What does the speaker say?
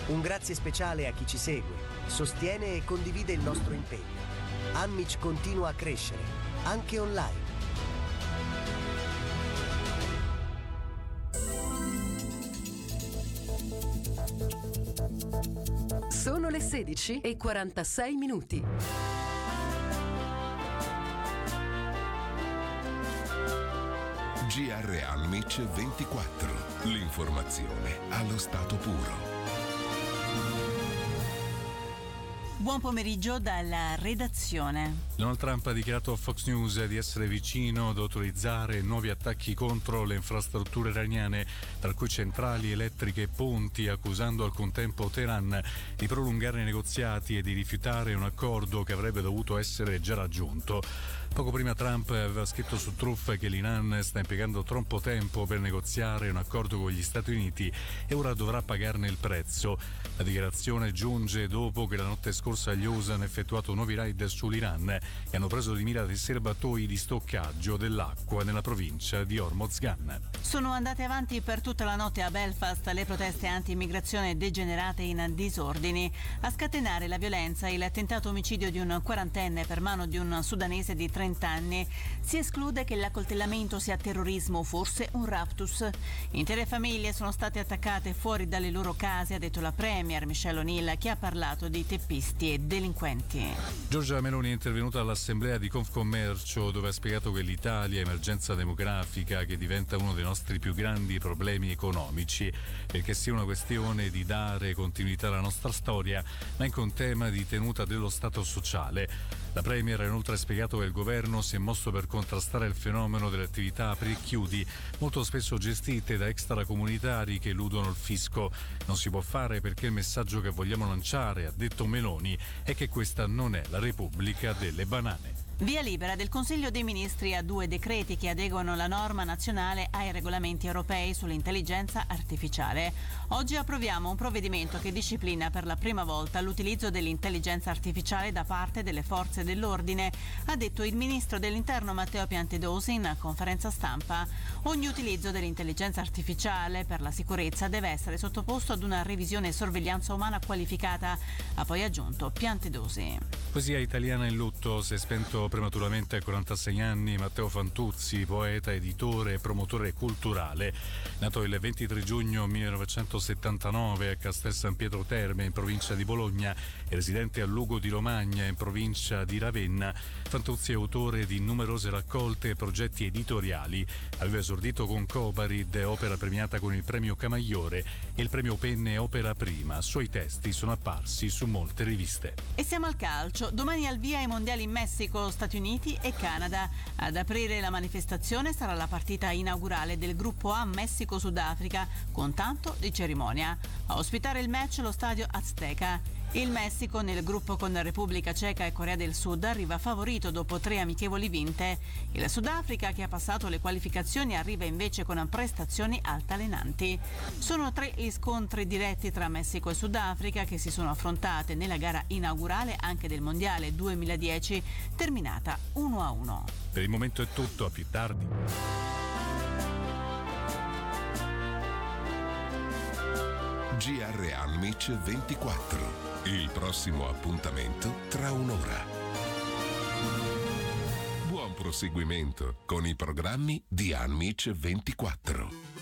Un grazie speciale a chi ci segue, sostiene e condivide il nostro impegno. Anmic continua a crescere, anche online. Sono le 16:46. GR Anmic 24. L'informazione allo stato puro. Buon pomeriggio dalla redazione. Donald Trump ha dichiarato a Fox News di essere vicino ad autorizzare nuovi attacchi contro le infrastrutture iraniane, tra cui centrali elettriche e ponti, accusando al contempo Teheran di prolungare i negoziati e di rifiutare un accordo che avrebbe dovuto essere già raggiunto. Poco prima Trump aveva scritto su Truth che l'Iran sta impiegando troppo tempo per negoziare un accordo con gli Stati Uniti e ora dovrà pagarne il prezzo. La dichiarazione giunge dopo che la notte scorsa gli USA hanno effettuato nuovi raid sull'Iran e hanno preso di mira dei serbatoi di stoccaggio dell'acqua nella provincia di Hormozgan. Sono andate avanti per tutta la notte a Belfast le proteste anti-immigrazione degenerate in disordini. A scatenare la violenza il tentato omicidio di un quarantenne per mano di un sudanese di 30 anni. Si esclude che l'accoltellamento sia terrorismo o forse un raptus. Intere famiglie sono state attaccate fuori dalle loro case, ha detto la Premier Michelle O'Neill, che ha parlato di teppisti e delinquenti. Giorgia Meloni è intervenuta all'assemblea di Confcommercio, dove ha spiegato che l'Italia è emergenza demografica che diventa uno dei nostri più grandi problemi economici, perché sia una questione di dare continuità alla nostra storia, ma anche un tema di tenuta dello Stato sociale. La Premier ha inoltre spiegato che il governo si è mosso per contrastare il fenomeno delle attività apri e chiudi, molto spesso gestite da extracomunitari che eludono il fisco. Non si può fare perché il messaggio che vogliamo lanciare, ha detto Meloni, è che questa non è la Repubblica delle banane. Via libera del Consiglio dei Ministri a 2 decreti che adeguano la norma nazionale ai regolamenti europei sull'intelligenza artificiale. Oggi approviamo un provvedimento che disciplina per la prima volta l'utilizzo dell'intelligenza artificiale da parte delle forze dell'ordine, ha detto il ministro dell'Interno Matteo Piantedosi in conferenza stampa. Ogni utilizzo dell'intelligenza artificiale per la sicurezza deve essere sottoposto ad una revisione e sorveglianza umana qualificata, ha poi aggiunto Piantedosi. Poesia italiana in lutto, si è spento prematuramente a 46 anni Matteo Fantuzzi, poeta, editore e promotore culturale. Nato il 23 giugno 1979 a Castel San Pietro Terme in provincia di Bologna e residente a Lugo di Romagna in provincia di Ravenna, Fantuzzi è autore di numerose raccolte e progetti editoriali. Aveva esordito con Coparid, opera premiata con il premio Camaiore, e il premio Penne Opera Prima. Suoi testi sono apparsi su molte riviste. E siamo al calcio. Domani al via i mondiali in Messico, Stati Uniti e Canada. Ad aprire la manifestazione sarà la partita inaugurale del gruppo A Messico-Sudafrica, con tanto di cerimonia. A ospitare il match lo stadio Azteca. Il Messico, nel gruppo con Repubblica Ceca e Corea del Sud, arriva favorito dopo 3 amichevoli vinte. Il Sudafrica, che ha passato le qualificazioni, arriva invece con prestazioni altalenanti. Sono 3 gli scontri diretti tra Messico e Sudafrica che si sono affrontate nella gara inaugurale anche del Mondiale 2010, terminata 1-1. Per il momento è tutto, a più tardi. GR Anmic 24. Il prossimo appuntamento tra un'ora. Buon proseguimento con i programmi di Anmic 24.